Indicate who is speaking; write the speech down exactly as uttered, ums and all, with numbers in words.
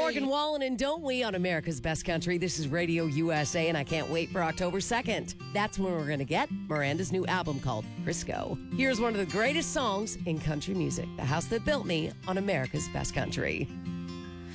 Speaker 1: Morgan Wallen and Don't We on America's Best Country. This is Radio U S A, and I can't wait for October second. That's when we're going to get Miranda's new album called Crisco. Here's one of the greatest songs in country music, The House That Built Me on America's Best Country.